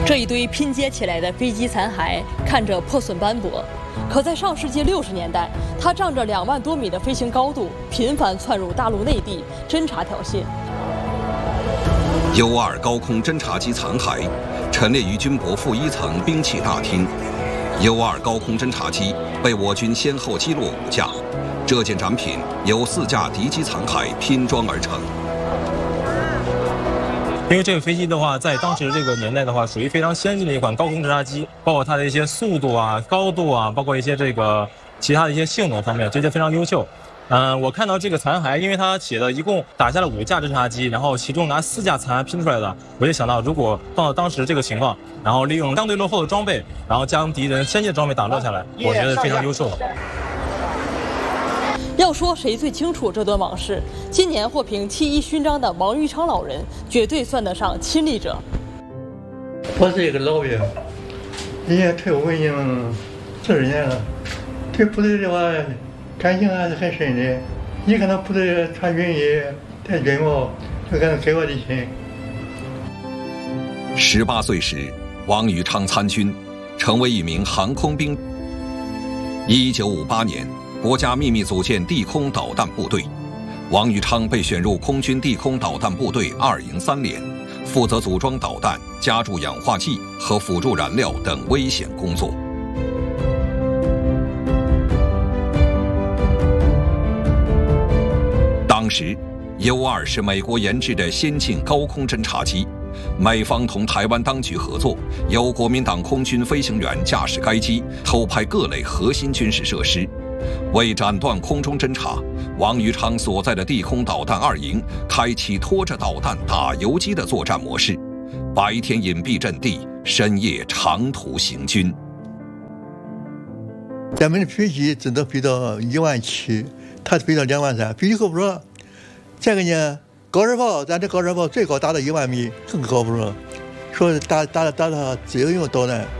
这一堆拼接起来的飞机残骸看着破损斑驳，可在上世纪60年代，它仗着2万多米的飞行高度，频繁窜入大陆内地侦察挑衅。 U2高空侦察机残骸陈列于军博副1层兵器大厅。U2高空侦察机被我军先后击落5架，这件展品由4架敌机残骸拼装而成。 因为这个飞机的话，在当时这个年代的话，属于非常先进的一款高空侦察机，包括它的一些速度啊、高度啊，包括一些这个其他的一些性能方面，这些非常优秀。我看到这个残骸，因为它写的一共打下了5架侦察机，然后其中拿4架残骸拼出来的，我就想到，如果放到当时这个情况，然后利用相对落后的装备，然后将敌人先进的装备打落下来，我觉得非常优秀。 要说谁最清楚这段往事，今年获评7·1勋章的王玉昌老人绝对算得上亲历者。 我是一个老兵，人家退伍已经40年了，对部队的话感情还是很深的。一看到部队穿军衣、戴军帽，就感觉给我的心。 18岁时，王玉昌参军，成为一名航空兵。1958年。国家秘密组建地空导弹部队，王玉昌被选入空军地空导弹部队2营3连，负责组装导弹、加注氧化剂和辅助燃料等危险工作。当时 U2是美国研制的先进高空侦察机，美方同台湾当局合作，由国民党空军飞行员驾驶该机偷拍各类核心军事设施。为斩断空中侦察，王玉昌所在的地空导弹2营开启拖着导弹打游击的作战模式，白天隐蔽阵地，深夜长途行军。 咱们的飞机只能飞到17000，他飞到23000，飞机够不着。这个呢，高射炮，咱这高射炮最高达到1万米，更高不着。说打只有用导弹。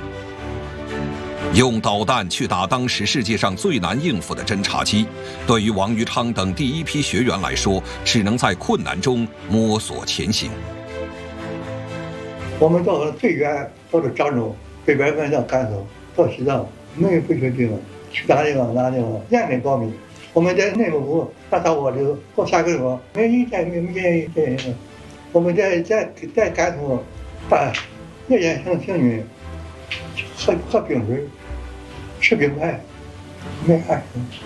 用导弹去打当时世界上最难应付的侦察机，对于王玉昌等第一批学员来说，只能在困难中摸索前行。 我们到最远到了漳州，北边到甘肃，到西藏，没有不去地方，去哪地方严密保密。我们在内蒙古大沙漠里到下沟沟，没一见。我们在甘肃把夜间行军，喝冰水。吃冰块，没安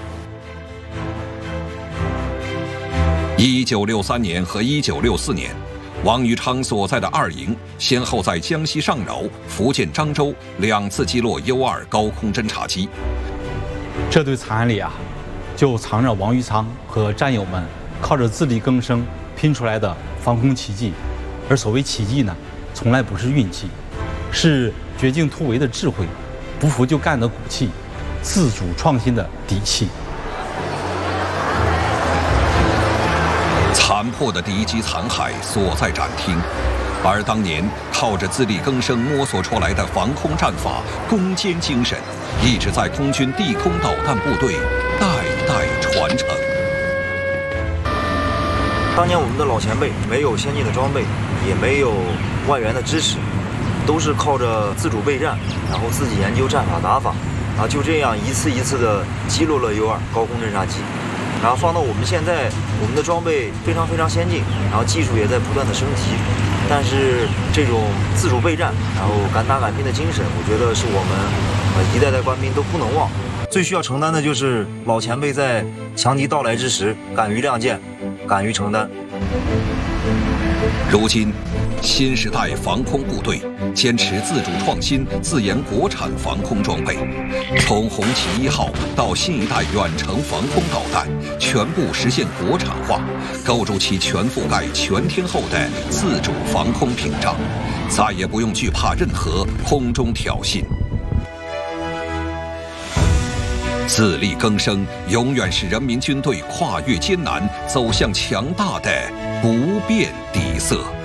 全。1963年和1964年，王玉昌所在的2营先后在江西上饶、福建漳州2次击落 U2高空侦察机。 这堆残骸里啊，就藏着王玉昌和战友们靠着自力更生拼出来的防空奇迹。而所谓奇迹呢，从来不是运气，是绝境突围的智慧。不服就干的骨气，自主创新的底气。 残破的敌机残骸所在展厅，而当年靠着自力更生摸索出来的防空战法、攻坚精神，一直在空军地空导弹部队代代传承。 当年我们的老前辈没有先进的装备，也没有外援的支持。都是靠着自主备战，然后自己研究战法打法，就这样一次一次的击落了 U2高空侦察机。然后放到我们现在，我们的装备非常先进，然后技术也在不断的升级。但是这种自主备战，然后敢打敢拼的精神，我觉得是我们一代代官兵都不能忘。最需要承担的就是老前辈在强敌到来之时，敢于亮剑，敢于承担。 如今，新时代防空部队坚持自主创新、自研国产防空装备，从红旗1号到新一代远程防空导弹，全部实现国产化，构筑起全覆盖、全天候的自主防空屏障，再也不用惧怕任何空中挑衅。自力更生永远是人民军队跨越艰难、走向强大的不变底色。